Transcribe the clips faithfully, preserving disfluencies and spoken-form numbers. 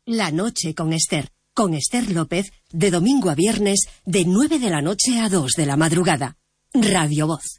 La noche con Esther, con Esther López, de domingo a viernes, de nueve de la noche a dos de la madrugada. Radio Voz.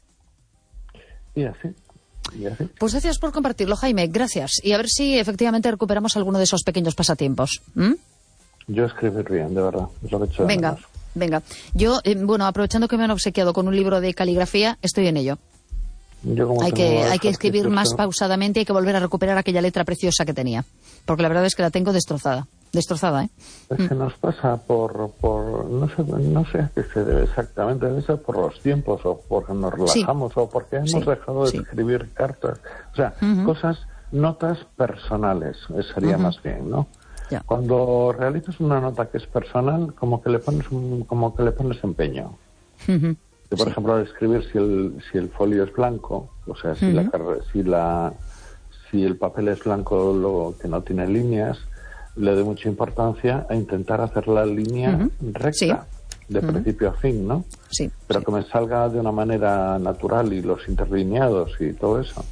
Y así, y así. Pues gracias por compartirlo, Jaime, gracias. Y a ver si efectivamente recuperamos alguno de esos pequeños pasatiempos. ¿Mm? Yo escribir bien, de verdad, es lo que he hecho. Venga, menos. venga. Yo, eh, bueno, aprovechando que me han obsequiado con un libro de caligrafía, estoy en ello. Yo como hay que hay que escribir ejercicio, más pausadamente, hay que volver a recuperar aquella letra preciosa que tenía, porque la verdad es que la tengo destrozada, destrozada, ¿eh? Es que nos pasa por, por no sé, no sé a qué se debe exactamente, debe ser por los tiempos, o porque nos relajamos, sí. o porque hemos sí. dejado de sí. escribir cartas, o sea, uh-huh. cosas, notas personales, sería uh-huh. más bien, ¿no? Ya. Cuando realizas una nota que es personal, como que le pones un, como que le pones empeño. Uh-huh. Que, por sí. ejemplo, al escribir, si el si el folio es blanco, o sea, si uh-huh. la si la si el papel es blanco, lo que no tiene líneas, le doy mucha importancia a intentar hacer la línea uh-huh. recta, sí. de uh-huh. principio a fin, ¿no? Sí. Pero sí. que me salga de una manera natural y los interlineados y todo eso.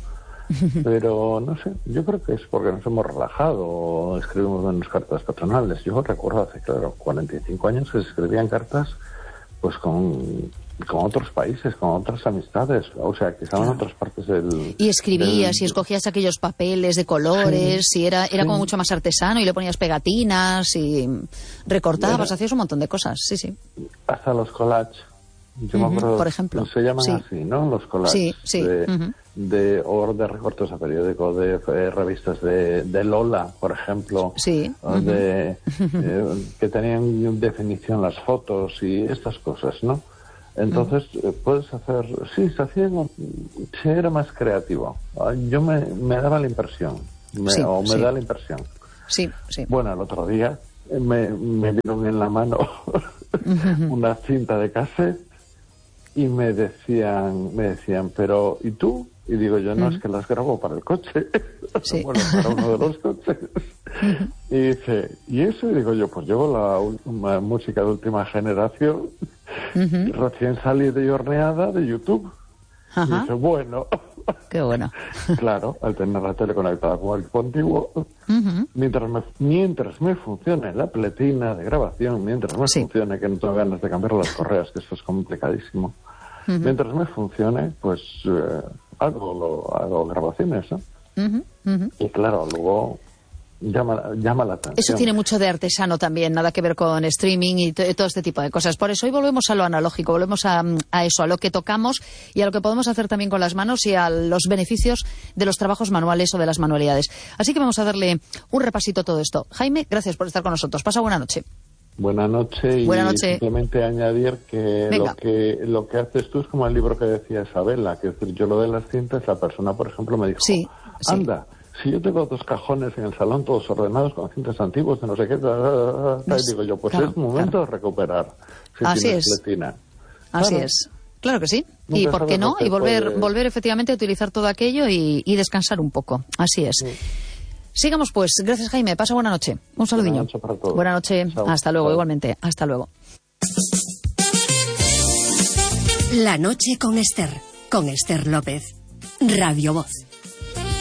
Pero no sé, yo creo que es porque nos hemos relajado o escribimos menos cartas personales. Yo recuerdo hace, claro, cuarenta y cinco años que se escribían cartas pues con, con otros países, con otras amistades, o sea, que estaban en otras partes del... Y escribías del... y escogías aquellos papeles de colores, sí, y era era sí. como mucho más artesano, y le ponías pegatinas y recortabas, era... hacías un montón de cosas, sí, sí. Hasta los collages. Yo uh-huh, me acuerdo, por ejemplo. Se llaman sí. así, ¿no? Los collages. Sí, sí. De, uh-huh. de, o de recortes a periódico, de eh, revistas de, de Lola, por ejemplo. Sí. Uh-huh. De, eh, que tenían definición las fotos y estas cosas, ¿no? Entonces, uh-huh. eh, puedes hacer... Sí, se hacía... Se era más creativo. Yo me, me daba la impresión. Me, sí, o me sí. da la impresión. Sí, sí. Bueno, el otro día me, me dieron en la mano uh-huh. una cinta de cassette y me decían, me decían, pero ¿y tú? Y digo yo, no, uh-huh. es que las grabo para el coche. Sí. Bueno, para uno de los coches. Uh-huh. Y dice, ¿y eso? Y digo yo, pues llevo la última música de última generación, uh-huh. recién salida y horneada de YouTube. Uh-huh. Y dice, bueno. Qué bueno. Claro, al tener la tele conectada con el equipo antiguo, uh-huh. mientras, me, mientras me funcione la pletina de grabación, mientras me sí. funcione, que no tengo ganas de cambiar las correas, que eso es complicadísimo, uh-huh. mientras me funcione, pues eh, hago, lo, hago grabaciones, ¿no? Uh-huh. Uh-huh. Y claro, luego... Llama, llama la atención. Eso tiene mucho de artesano también, nada que ver con streaming y t- todo este tipo de cosas. Por eso hoy volvemos a lo analógico, volvemos a, a eso, a lo que tocamos y a lo que podemos hacer también con las manos y a los beneficios de los trabajos manuales o de las manualidades. Así que vamos a darle un repasito a todo esto. Jaime, gracias por estar con nosotros. Pasa buena noche. Buena noche y buena noche. Simplemente añadir que lo que lo que haces tú es como el libro que decía Isabela, que es decir, yo lo de las cintas, la persona, por ejemplo, me dijo, sí, sí. anda, si yo tengo dos cajones en el salón todos ordenados con cintas antiguas de no sé qué, da, da, da, y digo yo, pues claro, es momento claro. de recuperar. Si Así es. Pletina. Así claro. es. Claro que sí. Nunca ¿Y por qué no? Y volver puede... volver efectivamente a utilizar todo aquello y, y descansar un poco. Así es. Sí. Sigamos pues. Gracias, Jaime. Pasa buena noche. Un saludiño. Buena noche para todos. Buena noche. Chao. Hasta luego. Chao. Igualmente. Hasta luego. La noche con Esther. Con Esther López. Radio Voz.